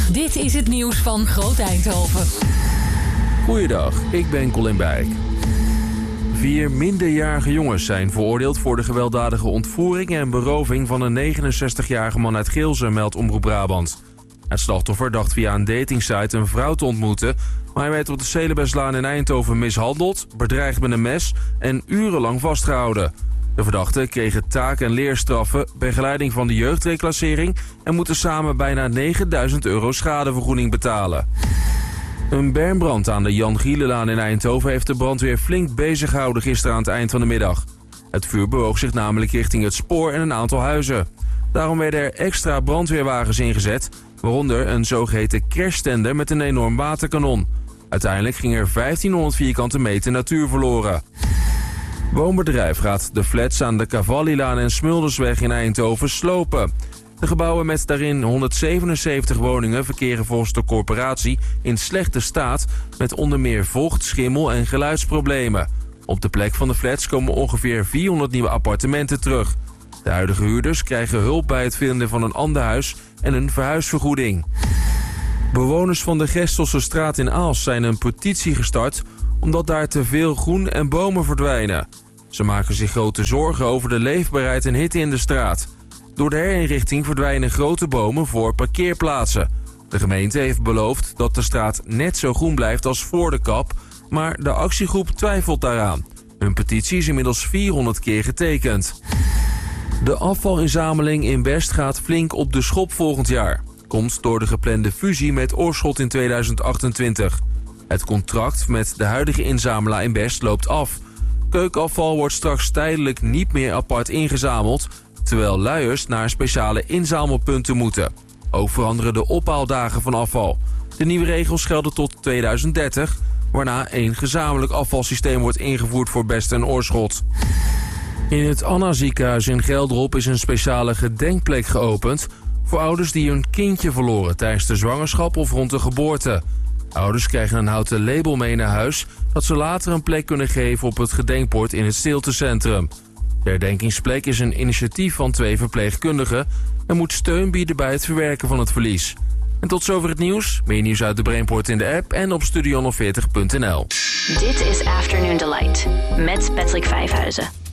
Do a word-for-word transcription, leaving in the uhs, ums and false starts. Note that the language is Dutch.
Dit is het nieuws van Groot Eindhoven. Goeiedag, ik ben Colin Bijk. Vier minderjarige jongens zijn veroordeeld voor de gewelddadige ontvoering en beroving van een negenenzestigjarige man uit Geelze, meldt Omroep Brabant. Het slachtoffer dacht via een datingsite een vrouw te ontmoeten, maar hij werd op de Celebeslaan in Eindhoven mishandeld, bedreigd met een mes en urenlang vastgehouden. De verdachten kregen taak- en leerstraffen, begeleiding van de jeugdreclassering en moeten samen bijna negenduizend euro schadevergoeding betalen. Een bermbrand aan de Jan Gielelaan in Eindhoven heeft de brandweer flink bezig gehouden gisteren aan het eind van de middag. Het vuur bewoog zich namelijk richting het spoor en een aantal huizen. Daarom werden er extra brandweerwagens ingezet, waaronder een zogeheten crashtender met een enorm waterkanon. Uiteindelijk ging er vijftienhonderd vierkante meter natuur verloren. Woonbedrijf gaat de flats aan de Cavallilaan en Smuldersweg in Eindhoven slopen. De gebouwen met daarin honderdzevenenzeventig woningen verkeren volgens de corporatie in slechte staat met onder meer vocht, schimmel en geluidsproblemen. Op de plek van de flats komen ongeveer vierhonderd nieuwe appartementen terug. De huidige huurders krijgen hulp bij het vinden van een ander huis en een verhuisvergoeding. Bewoners van de Gestelse straat in Aalst zijn een petitie gestart omdat daar te veel groen en bomen verdwijnen. Ze maken zich grote zorgen over de leefbaarheid en hitte in de straat. Door de herinrichting verdwijnen grote bomen voor parkeerplaatsen. De gemeente heeft beloofd dat de straat net zo groen blijft als voor de kap, maar de actiegroep twijfelt daaraan. Hun petitie is inmiddels vierhonderd keer getekend. De afvalinzameling in Best gaat flink op de schop volgend jaar. Komt door de geplande fusie met Oorschot in tweeduizend achtentwintig. Het contract met de huidige inzamelaar in Best loopt af. Keukenafval wordt straks tijdelijk niet meer apart ingezameld, terwijl luiers naar speciale inzamelpunten moeten. Ook veranderen de ophaaldagen van afval. De nieuwe regels gelden tot tweeduizend dertig, waarna één gezamenlijk afvalsysteem wordt ingevoerd voor Best en Oorschot. In het Anna ziekenhuis in Geldrop is een speciale gedenkplek geopend voor ouders die hun kindje verloren tijdens de zwangerschap of rond de geboorte. Ouders krijgen een houten label mee naar huis dat ze later een plek kunnen geven op het gedenkbord in het stiltecentrum. De herdenkingsplek is een initiatief van twee verpleegkundigen en moet steun bieden bij het verwerken van het verlies. En tot zover het nieuws. Meer nieuws uit de Brainport in de app en op studio honderdveertig punt n l. Dit is Afternoon Delight met Patrick Vijfhuizen.